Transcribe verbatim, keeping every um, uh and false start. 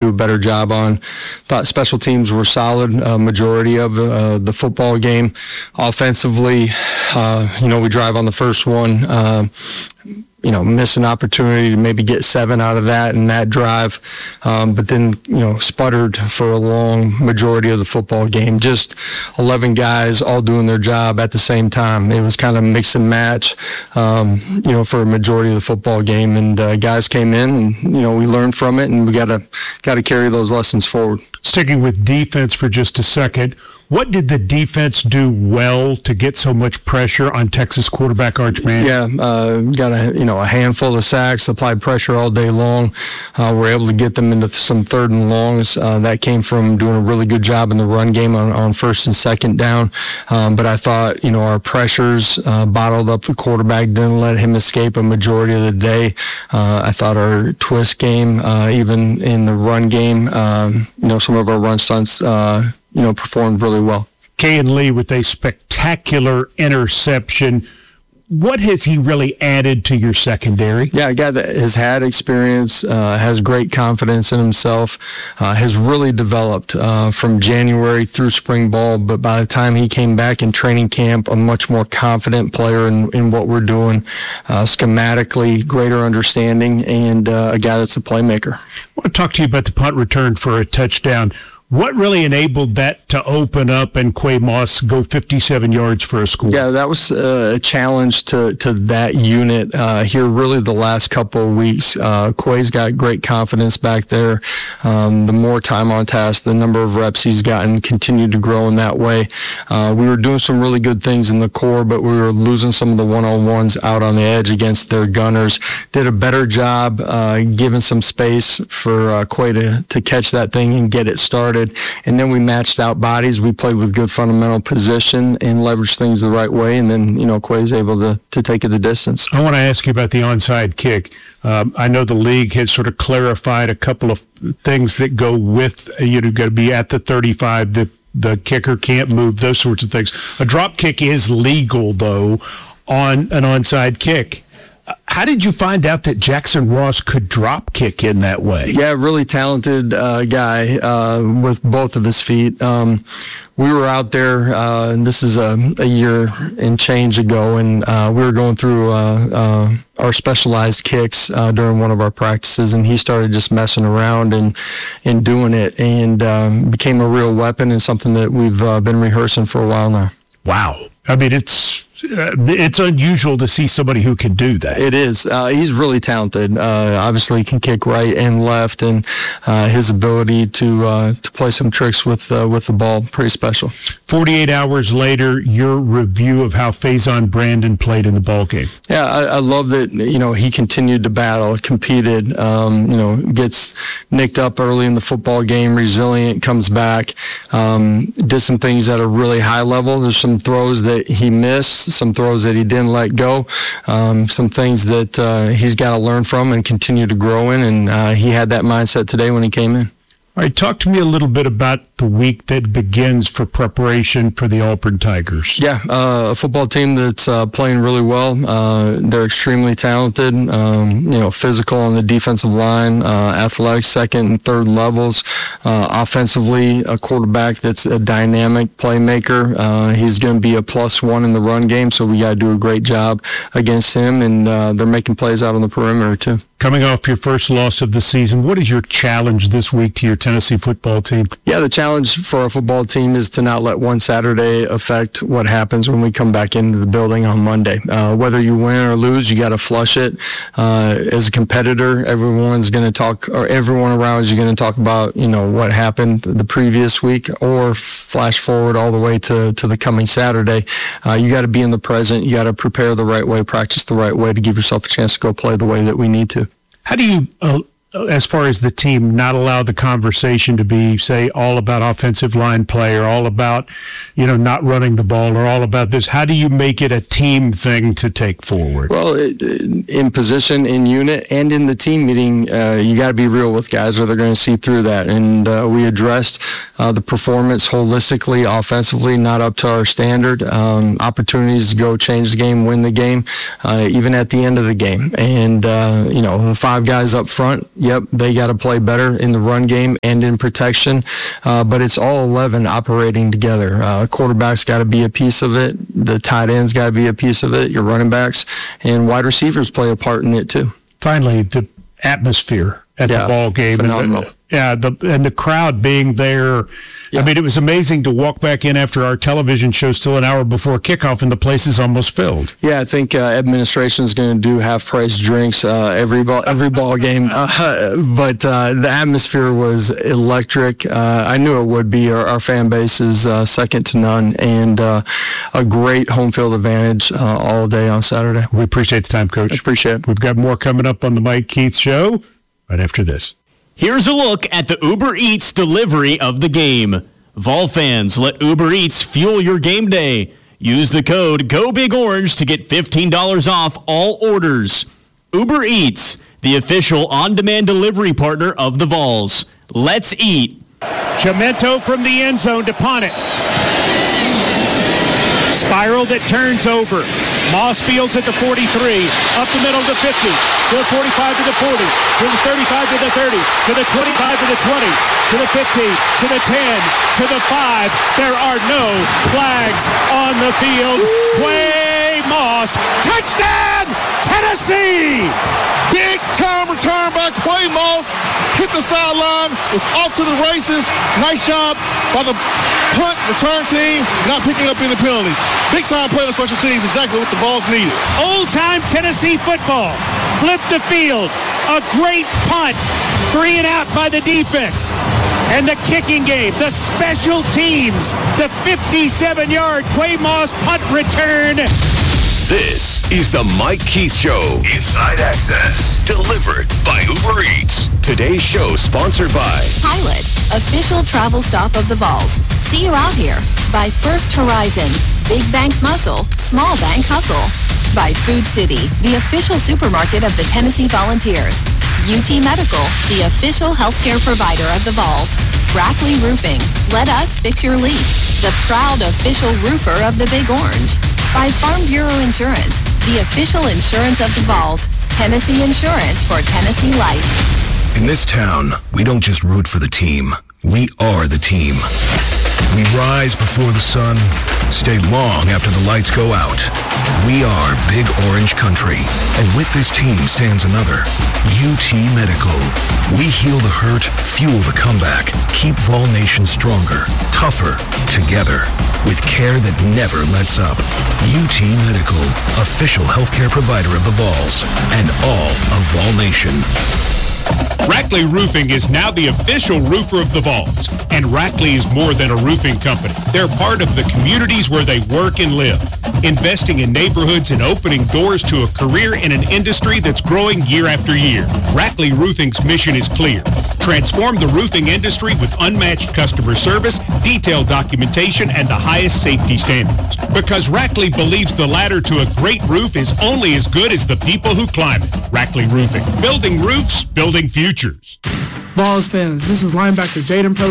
do a better job on. Thought special teams were solid, uh, majority of uh, the football game. Offensively, uh, you know, we drive on the first one. Uh, you know, miss an opportunity to maybe get seven out of that and that drive, um, but then, you know, sputtered for a long majority of the football game. Just eleven guys all doing their job at the same time. It was kind of mix and match, um, you know, for a majority of the football game. And uh, guys came in, and you know, we learned from it, and we gotta gotta carry those lessons forward. Sticking with defense for just a second, what did the defense do well to get so much pressure on Texas quarterback Arch Manning? Yeah, uh, got a you know a handful of sacks, applied pressure all day long. Uh, we're able to get them into some third and longs. Uh, that came from doing a really good job in the run game on, on first and second down. Um, but I thought you know our pressures uh, bottled up the quarterback, didn't let him escape a majority of the day. Uh, I thought our twist game, uh, even in the run game, um, you know some of our run stunts. Uh, you know, performed really well. Kayin Lee with a spectacular interception. What has he really added to your secondary? Yeah, a guy that has had experience, uh, has great confidence in himself, uh, has really developed uh, from January through spring ball, but by the time he came back in training camp, a much more confident player in, in what we're doing, uh, schematically, greater understanding, and uh, a guy that's a playmaker. I want to talk to you about the punt return for a touchdown. What really enabled that to open up and Quay Moss go fifty-seven yards for a score? Yeah, that was a challenge to, to that unit uh, here really the last couple of weeks. Uh, Quay's got great confidence back there. Um, the more time on task, the number of reps he's gotten continued to grow in that way. Uh, we were doing some really good things in the core, but we were losing some of the one-on-ones out on the edge against their gunners. Did a better job uh, giving some space for uh, Quay to, to catch that thing and get it started. And then we matched out bodies. We played with good fundamental position and leveraged things the right way. And then, you know, Quay's able to, to take it the distance. I want to ask you about the onside kick. Um, I know the league has sort of clarified a couple of things that go with, you know, got to be at the thirty-five, the, the kicker can't move, those sorts of things. A drop kick is legal, though, on an onside kick. How did you find out that Jackson Ross could drop kick in that way? Yeah, really talented uh, guy uh, with both of his feet. Um, we were out there, uh, and this is a, a year and change ago, and uh, we were going through uh, uh, our specialized kicks uh, during one of our practices, and he started just messing around and, and doing it, and um, became a real weapon and something that we've uh, been rehearsing for a while now. Wow. I mean, it's... Uh, it's unusual to see somebody who can do that. It is. Uh, he's really talented. Uh, obviously, he can kick right and left, and uh, his ability to uh, to play some tricks with uh, with the ball, pretty special. forty-eight hours later, your review of how Faison Brandon played in the ball game. Yeah, I, I love that. You know, he continued to battle, competed. Um, you know, gets nicked up early in the football game, resilient, comes back, um, did some things at a really high level. There's some throws that he missed, some throws that he didn't let go, um, some things that uh, he's got to learn from and continue to grow in, and uh, he had that mindset today when he came in. All right, talk to me a little bit about the week that begins for preparation for the Auburn Tigers. Yeah, uh, a football team that's uh, playing really well. Uh, they're extremely talented, um, you know, physical on the defensive line, uh, athletic second and third levels. Uh, offensively, a quarterback that's a dynamic playmaker. Uh, he's going to be a plus one in the run game, so we got to do a great job against him, and uh, they're making plays out on the perimeter too. Coming off your first loss of the season, what is your challenge this week to your Tennessee football team? Yeah, the challenge for our football team is to not let one Saturday affect what happens when we come back into the building on Monday. Uh, whether you win or lose, you got to flush it. Uh, as a competitor, everyone's going to talk, or everyone around you going to talk about, you know, what happened the previous week, or flash forward all the way to, to the coming Saturday. Uh, you got to be in the present. You got to prepare the right way, practice the right way to give yourself a chance to go play the way that we need to. How do you, uh, as far as the team, not allow the conversation to be, say, all about offensive line play, or all about, you know, not running the ball, or all about this? How do you make it a team thing to take forward? Well, it, in position, in unit, and in the team meeting, uh, you got to be real with guys, or they're going to see through that. And uh, we addressed uh, the performance holistically, offensively, not up to our standard. Um, opportunities to go change the game, win the game, uh, even at the end of the game. And, uh, you know, the five guys up front, Yep, they got to play better in the run game and in protection, uh, but it's all eleven operating together. Uh, quarterback's got to be a piece of it. The tight end's got to be a piece of it. Your running backs and wide receivers play a part in it too. Finally, the atmosphere at Yeah, the ball game. phenomenal. And, yeah, the, and the crowd being there. Yeah. I mean, it was amazing to walk back in after our television show still an hour before kickoff, and the place is almost filled. Yeah, I think uh, administration is going to do half-price drinks uh, every ball every ball game. Uh, but uh, the atmosphere was electric. Uh, I knew it would be. Our, our fan base is uh, second to none, and uh, a great home field advantage uh, all day on Saturday. We appreciate the time, Coach. I appreciate it. We've got more coming up on the Mike Keith Show right after this. Here's a look at the Uber Eats delivery of the game. Vol fans, let Uber Eats fuel your game day. Use the code GOBIGORANGE to get fifteen dollars off all orders. Uber Eats, the official on-demand delivery partner of the Vols. Let's eat. Chimento from the end zone to Ponnet. Spiraled, it turns over. Moss Fields at the forty-three, up the middle to fifty, to the forty-five to the forty, to the thirty-five to the thirty, to the twenty-five to the twenty, to the fifteen, to the ten, to the five. There are no flags on the field. Quay Moss, touchdown, Tennessee! Big time return by Quay Moss. Hit the sideline, was off to the races. Nice job by the punt return team, not picking up any penalties. Big time play on special teams, exactly what the Vols needed. Old time Tennessee football. Flip the field. A great punt. Three and out by the defense. And the kicking game, the special teams, the fifty-seven yard Quay Moss punt return. This is the Mike Keith Show. Inside Access. Delivered by Uber Eats. Today's show sponsored by Pilot, official travel stop of the Vols. See you out here. By First Horizon, Big Bank Muscle, Small Bank Hustle. By Food City, the official supermarket of the Tennessee Volunteers. U T Medical, the official healthcare provider of the Vols. Brackley Roofing, let us fix your leak. The proud official roofer of the Big Orange. By Farm Bureau Insurance, the official insurance of the Vols. Tennessee Insurance for Tennessee Life. In this town, we don't just root for the team. We are the team. We rise before the sun, stay long after the lights go out. We are Big Orange Country. And with this team stands another, U T Medical. We heal the hurt, fuel the comeback, keep Vol Nation stronger, tougher, together, with care that never lets up. U T Medical, official healthcare provider of the Vols, and all of Vol Nation. Rackley Roofing is now the official roofer of the Vols, and Rackley is more than a roofing company. They're part of the communities where they work and live, investing in neighborhoods and opening doors to a career in an industry that's growing year after year. Rackley Roofing's mission is clear. Transform the roofing industry with unmatched customer service, detailed documentation, and the highest safety standards. Because Rackley believes the ladder to a great roof is only as good as the people who climb it. Rackley Roofing. Building roofs, building futures. Vols fans, this is linebacker Jaden Preller